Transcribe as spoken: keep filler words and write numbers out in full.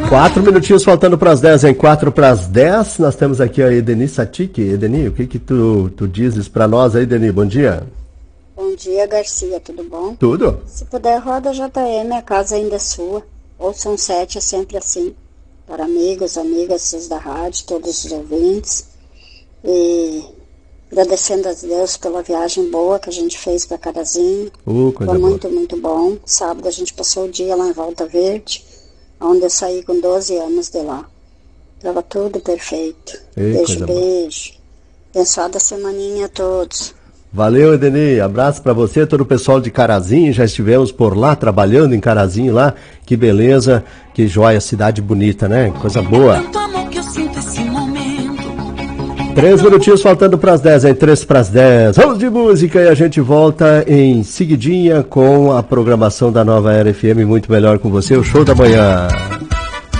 Quatro minutinhos faltando para as dez, em quatro para as dez, nós temos aqui a Edeni Satic. Edeni, o que que tu, tu dizes para nós aí, Edeni? Bom dia. Bom dia, Garcia, tudo bom? Tudo. Se puder, roda J M, a casa ainda é sua. Ou são sete, é sempre assim. Para amigos, amigas da rádio, todos os ouvintes. E agradecendo a Deus pela viagem boa que a gente fez para Carazinho. Uh, coisa Foi boa. muito, muito bom. Sábado a gente passou o dia lá em Volta Verde, onde eu saí com doze anos de lá. Tava tudo perfeito. Ei, beijo, coisa boa. beijo. Abençoada semaninha a todos. Valeu, Edeni. Abraço para você, todo o pessoal de Carazinho. Já estivemos por lá, trabalhando em Carazinho lá. Que beleza, que joia, cidade bonita, né? Coisa boa. Três minutinhos faltando para as dez, em três para as dez. Vamos de música e a gente volta em seguidinha com a programação da Nova Era F M, muito melhor com você, o Show da Manhã.